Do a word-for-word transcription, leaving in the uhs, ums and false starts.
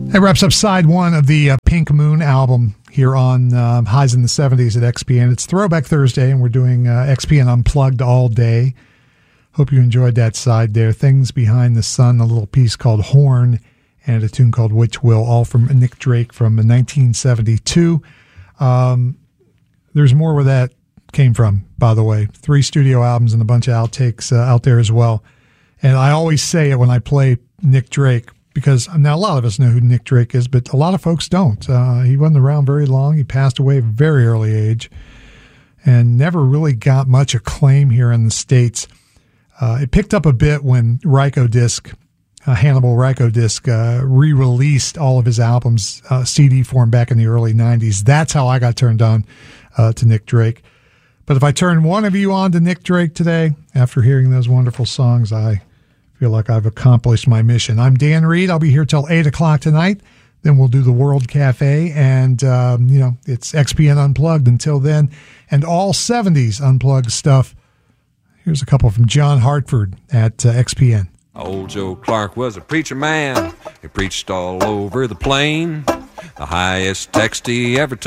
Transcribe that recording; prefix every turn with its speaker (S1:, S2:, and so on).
S1: That wraps up side one of the uh, Pink Moon album here on uh, Highs in the seventies at X P N. It's Throwback Thursday, and we're doing uh, X P N Unplugged all day. Hope you enjoyed that side there. Things Behind the Sun, a little piece called Horn, and a tune called Which Will, all from Nick Drake from nineteen seventy-two. Um, there's more where that came from, by the way. Three studio albums and a bunch of outtakes uh, out there as well. And I always say it when I play Nick Drake, because now a lot of us know who Nick Drake is, but a lot of folks don't. Uh, he wasn't around very long. He passed away at a very early age and never really got much acclaim here in the States. Uh, it picked up a bit when Rykodisc, uh, Hannibal Rykodisc, uh, re-released all of his albums, uh, C D form back in the early nineties. That's how I got turned on uh, to Nick Drake. But if I turn one of you on to Nick Drake today, after hearing those wonderful songs, I feel like I've accomplished my mission. I'm Dan Reed. I'll be here till eight o'clock tonight. Then we'll do the World Cafe, and, um, you know, it's X P N Unplugged until then, and all seventies Unplugged stuff. Here's a couple from John Hartford at uh, X P N.
S2: Old Joe Clark was a preacher man. He preached all over the plain. The highest text he ever took